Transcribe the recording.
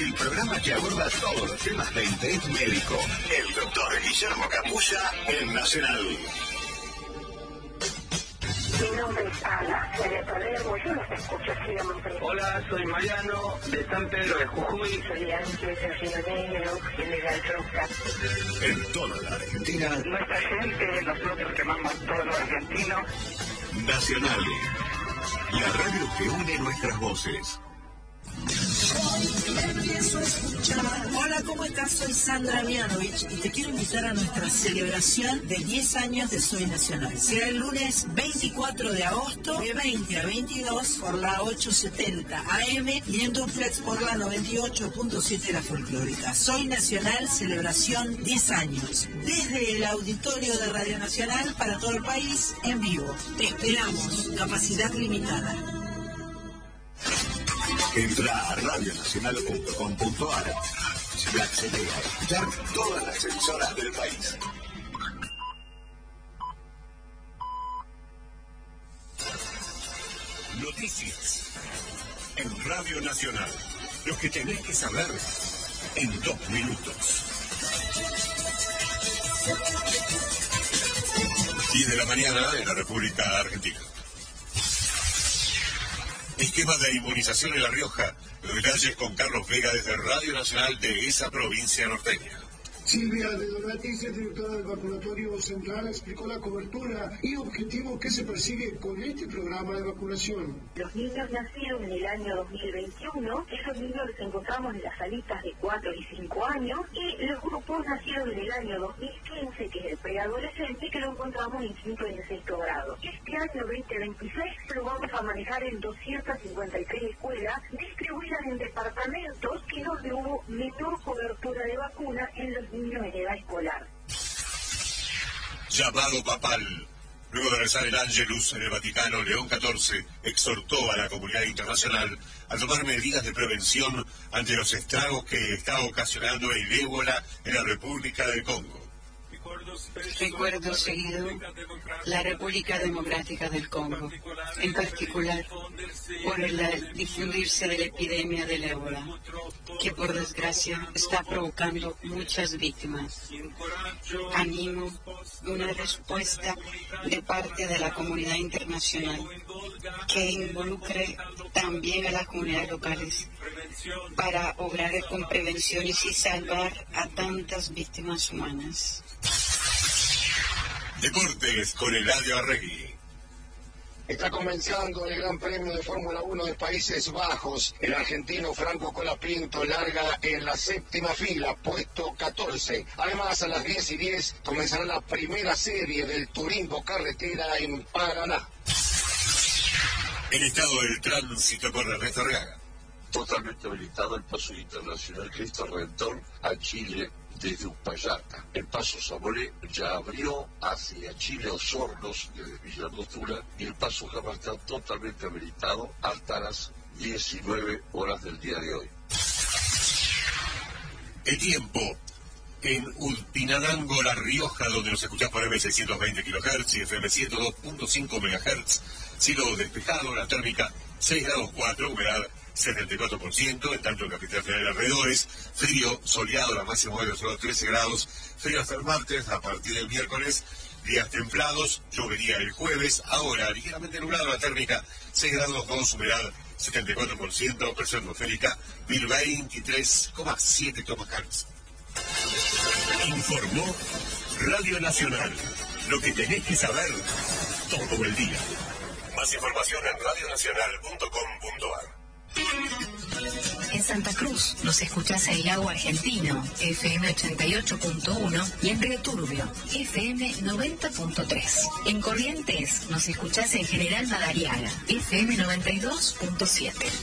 el programa que aborda todos los temas de interés médico. El doctor Guillermo Capulla en Nacional. Mi nombre es Ana, de Palermo, yo los escucho siempre. Hola, soy Mariano, de San Pedro de Jujuy. Soy Ángeles, de Río Negro, General Roca. En toda la Argentina. Nuestra gente, nosotros que amamos todos los argentinos. Nacional, la radio que une nuestras voces. Empiezo a escuchar. Hola, ¿cómo estás? Soy Sandra Mianovich y te quiero invitar a nuestra celebración de 10 años de Soy Nacional. Será el lunes 24 de agosto de 20 a 22 por la 870 AM y en duplex por la 98.7 La Folclórica. Soy Nacional, celebración 10 años. Desde el auditorio de Radio Nacional para todo el país, en vivo. Te esperamos. Capacidad limitada. Entra a radionacional.com.ar y accede a escuchar todas las emisoras del país. Noticias en Radio Nacional. Lo que tenés que saber en 2 minutos. 10 de la mañana en la República Argentina. Esquema de inmunización en La Rioja. Los detalles con Carlos Vega desde Radio Nacional de esa provincia norteña. Silvia de Donatice, directora del vacunatorio central, explicó la cobertura y objetivo que se persigue con este programa de vacunación. Los niños nacidos en el año 2021, esos niños los encontramos en las salitas de 4 y 5 años, y los grupos nacidos en el año 2015, que es el preadolescente, que lo encontramos en 5 y en 6 grado. Este año 2026 lo vamos a manejar en 253 escuelas, distribuidas en departamentos que es donde hubo menor cobertura de vacuna en los niños en edad escolar. Llamado papal. Luego de rezar el Ángelus en el Vaticano, León XIV exhortó a la comunidad internacional a tomar medidas de prevención ante los estragos que está ocasionando el ébola en la República del Congo. Recuerdo seguido la República Democrática del Congo, en particular por el difundirse de la epidemia del ébola, que por desgracia está provocando muchas víctimas. Animo una respuesta de parte de la comunidad internacional que involucre también a las comunidades locales para obrar con prevenciones y salvar a tantas víctimas humanas. Deportes con Eladio Arregui. Está comenzando el Gran Premio de Fórmula 1 de Países Bajos. El argentino Franco Colapinto larga en la 7ª fila, puesto 14. Además, a las 10:10 comenzará la primera serie del Turismo Carretera en Paraná. El estado del tránsito con Ernesto Arriaga. Totalmente habilitado el paso internacional Cristo Redentor a Chile desde Uspallata. El paso Zamoré ya abrió hacia Chile Osornos desde Villa Angostura y el paso Jama está totalmente habilitado hasta las 19 horas del día de hoy. El tiempo en Udpinanango, La Rioja, donde nos escuchás por M620 kHz y FM 102.5 MHz. Cielo despejado, la térmica 6 grados 4, humedad 74%, en tanto en Capital Federal y alrededores, frío, soleado, la máxima hoy de solo 13 grados, frío hasta el martes, a partir del miércoles, días templados, llovería el jueves, ahora ligeramente nublado, la térmica 6 grados 2, humedad 74%, presión atmosférica 1023,7 hectopascales. Informó Radio Nacional, lo que tenés que saber todo el día. Más información en radionacional.com.ar. En Santa Cruz nos escuchás en Lago Argentino, FM 88.1 y en Río Turbio, FM 90.3. En Corrientes nos escuchás en General Madariaga, FM 92.7.